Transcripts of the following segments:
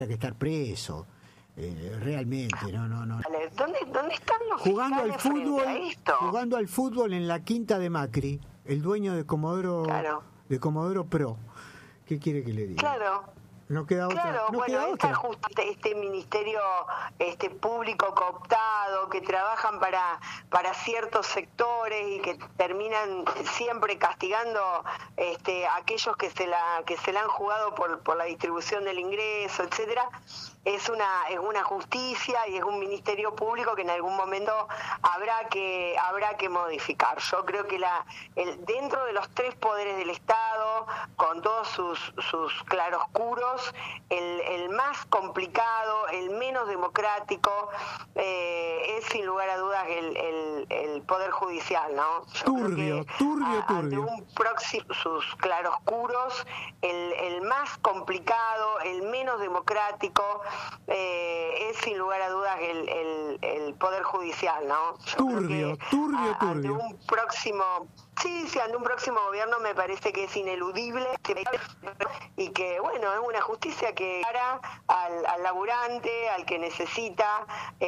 que estar preso. Realmente, no. ¿Dónde están los fiscales frente a esto? Jugando al fútbol en la quinta de Macri, el dueño de Comodoro, de Comodoro Pro. ¿Qué quiere que le diga? Claro. No queda otra. Claro, no bueno, queda otra. Este ministerio público cooptado que trabajan para ciertos sectores y que terminan siempre castigando a aquellos que se la han jugado por la distribución del ingreso, etcétera. Es una justicia y es un ministerio público que en algún momento habrá que modificar. Yo creo que dentro de los tres poderes del Estado, con todos sus claroscuros, el más complicado, el menos democrático, es sin lugar a dudas el Poder Judicial, ¿no? Turbio. Ante un próximo, sus claroscuros, el más complicado, el menos democrático, es sin lugar a dudas el Poder Judicial, ¿no? Turbio. Ante un próximo gobierno me parece que es ineludible y que, bueno, es una justicia que cara al laburante, al que necesita,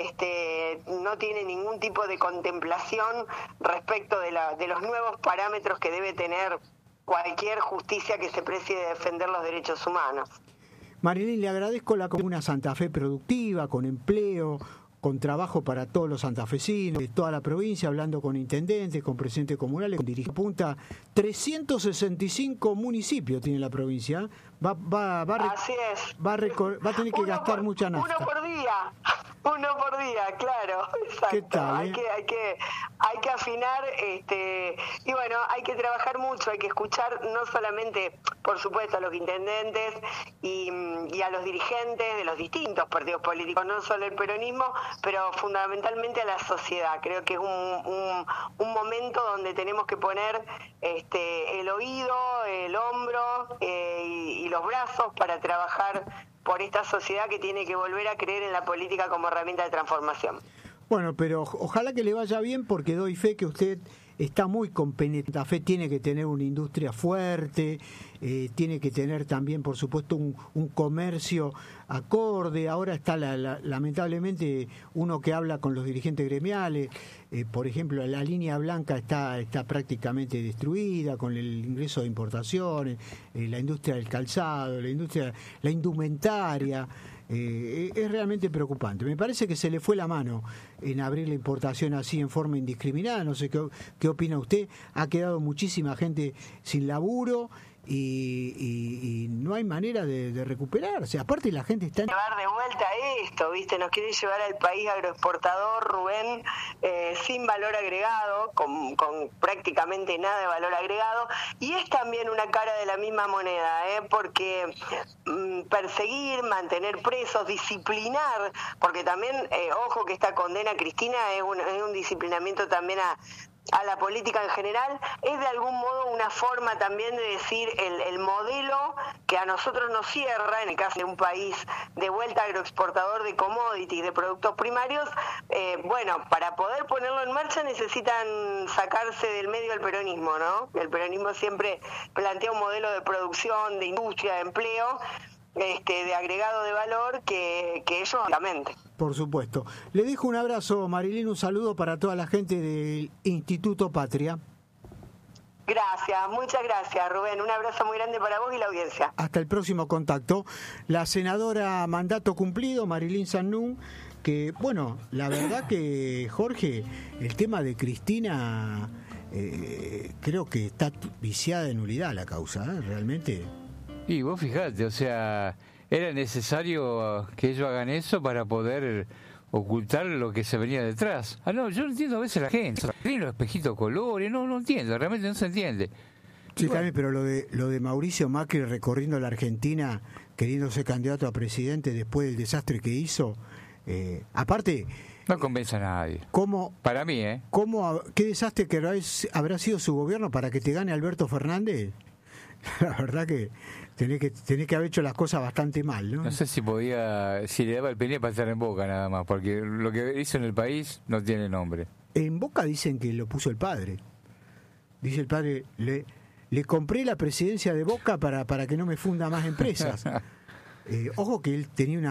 no tiene ningún tipo de contemplación respecto de los nuevos parámetros que debe tener cualquier justicia que se precie de defender los derechos humanos. Marilyn, le agradezco la comuna Santa Fe productiva, con empleo, con trabajo para todos los santafesinos, de toda la provincia, hablando con intendentes, con presidentes comunales, con dirigentes. Punta 365 municipios tiene la provincia. Así es. Va a tener que gastar mucha nafta. Uno por día, claro, exacto. ¿Qué tal, hay que afinar, y bueno, hay que trabajar mucho, hay que escuchar no solamente, por supuesto, a los intendentes y a los dirigentes de los distintos partidos políticos, no solo el peronismo, pero fundamentalmente a la sociedad. Creo que es un momento donde tenemos que poner el oído, el hombro y los brazos para trabajar por esta sociedad que tiene que volver a creer en la política como herramienta de transformación. Bueno, pero ojalá que le vaya bien, porque doy fe que usted está muy compenetrada. Santa Fe tiene que tener una industria fuerte, tiene que tener también, por supuesto, un comercio acorde. Ahora está, lamentablemente, uno que habla con los dirigentes gremiales, por ejemplo, la línea blanca está prácticamente destruida con el ingreso de importaciones, la industria del calzado, la indumentaria. Es realmente preocupante. Me parece que se le fue la mano en abrir la importación así en forma indiscriminada. No sé qué opina usted. Ha quedado muchísima gente sin laburo y no hay manera de recuperarse. Aparte, la gente está... Llevar de vuelta esto, ¿viste? Nos quiere llevar al país agroexportador, Rubén, sin valor agregado, con prácticamente nada de valor agregado. Y es también una cara de la misma moneda, porque perseguir, mantener presos, disciplinar, porque también, ojo que esta condena, Cristina, es un disciplinamiento también a la política en general, es de algún modo una forma también de decir el modelo que a nosotros nos cierra, en el caso de un país de vuelta agroexportador de commodities, de productos primarios, bueno, para poder ponerlo en marcha necesitan sacarse del medio el peronismo, ¿no? El peronismo siempre plantea un modelo de producción, de industria, de empleo, de agregado de valor que ellos obviamente. Por supuesto. Le dejo un abrazo, Marilyn, un saludo para toda la gente del Instituto Patria. Gracias, muchas gracias, Rubén. Un abrazo muy grande para vos y la audiencia. Hasta el próximo contacto. La senadora mandato cumplido, Marilyn Sannún, que, bueno, la verdad que, Jorge, el tema de Cristina, creo que está viciada de nulidad la causa, realmente. Y vos fijate, o sea, era necesario que ellos hagan eso para poder ocultar lo que se venía detrás. No, yo no entiendo a veces la gente, tiene los espejitos colores, no entiendo, realmente no se entiende. Sí, bueno, también, pero lo de Mauricio Macri recorriendo la Argentina, queriendo ser candidato a presidente después del desastre que hizo, aparte... No convence a nadie. ¿Cómo, para mí, ¿qué desastre que habrá sido su gobierno para que te gane Alberto Fernández? La verdad que tenés que haber hecho las cosas bastante mal, ¿no? No sé si le daba el pene para estar en Boca nada más, porque lo que hizo en el país no tiene nombre. En Boca dicen que lo puso el padre. Dice el padre, le compré la presidencia de Boca para que no me funda más empresas. Ojo que él tenía una